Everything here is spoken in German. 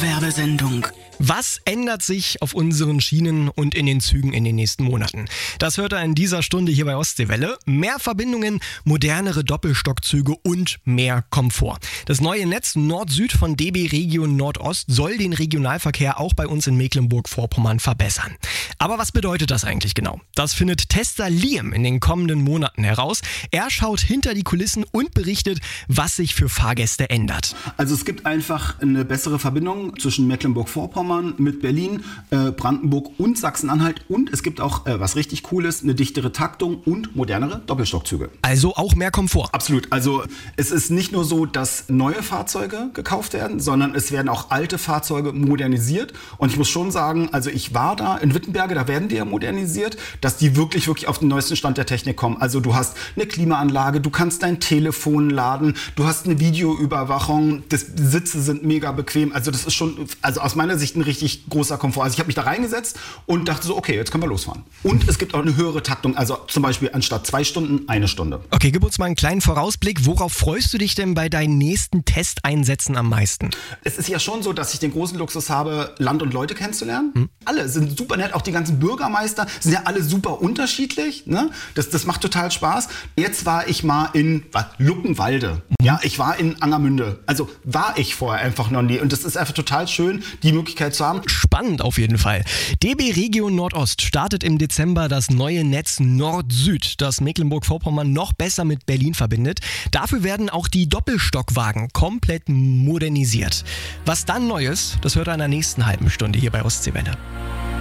Dauerwerbesendung. Was ändert sich auf unseren Schienen und in den Zügen in den nächsten Monaten? Das hört ihr in dieser Stunde hier bei Ostseewelle. Mehr Verbindungen, modernere Doppelstockzüge und mehr Komfort. Das neue Netz Nord-Süd von DB Regio Nordost soll den Regionalverkehr auch bei uns in Mecklenburg-Vorpommern verbessern. Aber was bedeutet das eigentlich genau? Das findet Tester Liam in den kommenden Monaten heraus. Er schaut hinter die Kulissen und berichtet, was sich für Fahrgäste ändert. Also es gibt einfach eine bessere Verbindung zwischen Mecklenburg-Vorpommern mit Berlin, Brandenburg und Sachsen-Anhalt. Und es gibt auch, was richtig cool ist, eine dichtere Taktung und modernere Doppelstockzüge. Also auch mehr Komfort. Absolut. Also es ist nicht nur so, dass neue Fahrzeuge gekauft werden, sondern es werden auch alte Fahrzeuge modernisiert. Und ich muss schon sagen, also ich war da in Wittenberge, da werden die ja modernisiert, dass die wirklich auf den neuesten Stand der Technik kommen. Also du hast eine Klimaanlage, du kannst dein Telefon laden, du hast eine Videoüberwachung, die Sitze sind mega bequem. Also das ist schon, also aus meiner Sicht ein richtig großer Komfort. Also ich habe mich da reingesetzt und dachte so, okay, jetzt können wir losfahren. Und es gibt auch eine höhere Taktung, also zum Beispiel anstatt 2 Stunden, 1 Stunde. Okay, gib uns mal einen kleinen Vorausblick. Worauf freust du dich denn bei deinen nächsten Testeinsätzen am meisten? Es ist ja schon so, dass ich den großen Luxus habe, Land und Leute kennenzulernen. Alle sind super nett, auch die ganzen Bürgermeister sind ja alle super unterschiedlich. Ne? Das macht total Spaß. Jetzt war ich mal in Luckenwalde. Ja, ich war in Angermünde. Also war ich vorher einfach noch nie. Und das ist einfach total schön, die Möglichkeit zu haben. Spannend auf jeden Fall. DB Regio Nordost startet im Dezember das neue Netz Nord-Süd, das Mecklenburg-Vorpommern noch besser mit Berlin verbindet. Dafür werden auch die Doppelstockwagen komplett modernisiert. Was dann neu ist, das hört ihr in der nächsten halben Stunde hier bei Ostseewelle.